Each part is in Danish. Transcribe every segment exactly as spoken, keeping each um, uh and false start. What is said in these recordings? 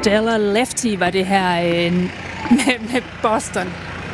Stellar Lefty var det her øh, med, med Boston.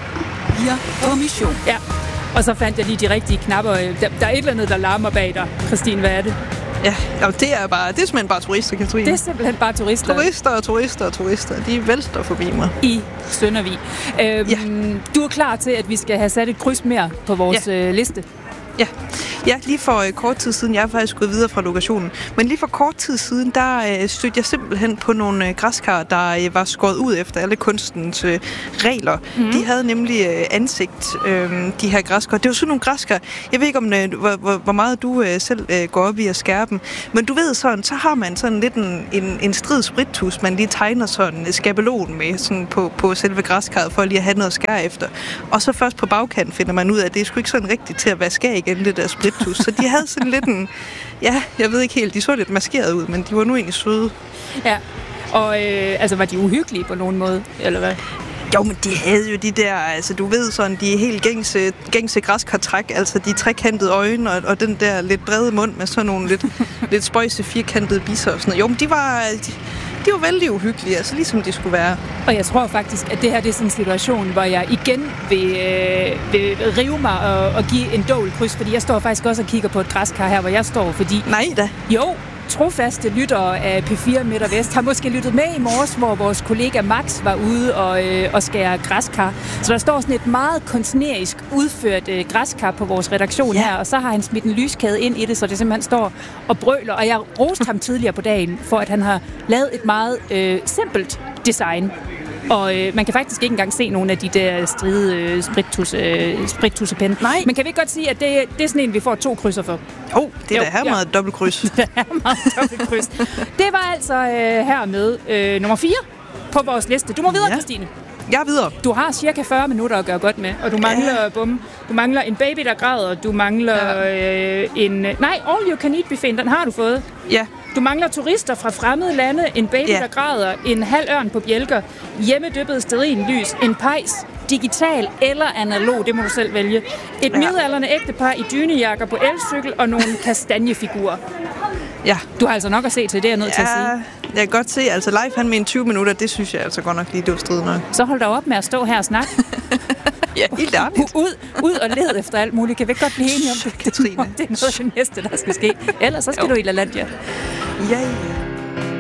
Ja, på mission. Ja, og så fandt jeg lige de rigtige knapper. Der, der er et eller andet, der larmer bag dig. Christine, hvad er det? Ja, og det er bare, det er simpelthen bare turister, Katrine. Det er simpelthen bare turister. Turister og turister og turister. De vælter forbi mig. I Søndervig. Øhm, ja. Du er klar til, at vi skal have sat et kryds mere på vores ja. øh, liste? Ja. Ja, lige for øh, kort tid siden, jeg er faktisk gået videre fra lokationen, men lige for kort tid siden, der øh, stødte jeg simpelthen på nogle øh, græskar, der øh, var skåret ud efter alle kunstens øh, regler. Mm. De havde nemlig øh, ansigt, øh, de her græskar. Det var sådan nogle græskar, jeg ved ikke, om øh, hvor, hvor, hvor meget du øh, selv øh, går op i at skære dem, men du ved sådan, så har man sådan lidt en, en, en strid spritus, man lige tegner sådan en skabelon med sådan på, på selve græskarret, for lige at have noget at skære efter. Og så først på bagkanten finder man ud af, at det er sgu ikke sådan rigtigt til at vaske af igen, det der sprit. Så de havde sådan lidt en... Ja, jeg ved ikke helt, de så lidt maskeret ud, men de var nu egentlig søde. Ja, og øh, altså var de uhyggelige på nogen måde, eller hvad? Jo, men de havde jo de der, altså du ved sådan, de helt gængse, gængse græskartræk, altså de trekantede øjne og, og den der lidt brede mund med sådan nogle lidt, lidt spøjse firkantede bisser og sådan noget. Jo, men de var... De, De var vældig uhyggelige, altså ligesom de skulle være. Og jeg tror faktisk, at det her det er sådan en situation, hvor jeg igen vil, øh, vil rive mig og, og give en dobbelt kryds, fordi jeg står faktisk også og kigger på et græskar her, hvor jeg står, fordi... Nej da. Jo, trofaste lyttere af P fire Midt og Vest har måske lyttet med i morges, hvor vores kollega Max var ude og, øh, og skære græskar. Så der står sådan et meget kunstnerisk udført øh, græskar på vores redaktion ja. her, og så har han smidt en lyskæde ind i det, så det simpelthen står og brøler. Og jeg roste ham tidligere på dagen, for at han har lavet et meget øh, simpelt design. Og øh, man kan faktisk ikke engang se nogle af de der stride øh, sprittusse, øh, sprittussepinde. Nej. Men kan vi ikke godt sige, at det, det er sådan en, vi får to krydser for? Jo, det er jo, da her ja. meget dobbeltkryds. Det er meget dobbeltkryds. Det var altså øh, hermed øh, nummer fire på vores liste. Du må videre, ja. Christine. Jeg er videre. Du har cirka fyrre minutter at gøre godt med, og du mangler, ja. bum, du mangler en baby, der græder, du mangler ja. øh, en... Nej, all you can eat buffet, den har du fået. Ja. Du mangler turister fra fremmede lande, en baby, ja. der græder, en halv ørn på bjælker, hjemmedyppet stearinlys, en pejs, digital eller analog, det må du selv vælge. Et ja. midaldrende ægtepar i dynejakker på elcykel og nogle kastanjefigurer. Ja. Du har altså nok at se til, det er jeg nødt ja, til at sige. Jeg kan godt se, altså live han med en tyve minutter, det synes jeg altså godt nok lige, det var strid nok. Så hold da op med at stå her og snakke. Ja, helt ærligt. Ud, ud og led efter alt muligt. Kan vi ikke godt blive enige om det, Katrine? Det er noget af det næste, der skal ske. Ellers så skal jo. du i LaLandia. Ja, ja.